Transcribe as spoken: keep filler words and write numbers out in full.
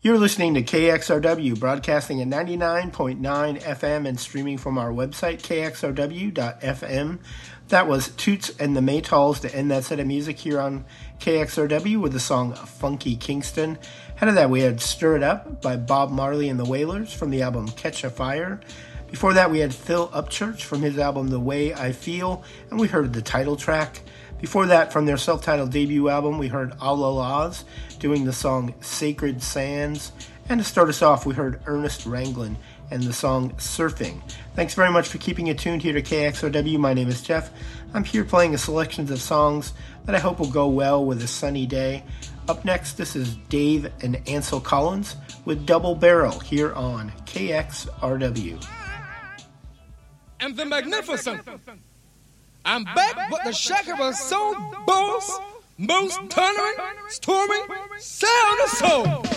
You're listening to K X R W, broadcasting at ninety-nine point nine F M and streaming from our website, k x r w dot f m. That was Toots and the Maytals to end that set of music here on K X R W with the song Funky Kingston. Ahead of that, we had Stir It Up by Bob Marley and the Wailers from the album Catch a Fire. Before that, we had Phil Upchurch from his album The Way I Feel, and we heard the title track. Before that, from their self-titled debut album, we heard Ala Laz doing the song Sacred Sands. And to start us off, we heard Ernest Ranglin and the song Surfing. Thanks very much for keeping it tuned here to K X R W. My name is Jeff. I'm here playing a selection of songs that I hope will go well with a sunny day. Up next, this is Dave and Ansel Collins with Double Barrel here on K X R W. And the magnificent. I'm back, but the shaker was so boss, most thundering, storming, sound of soul.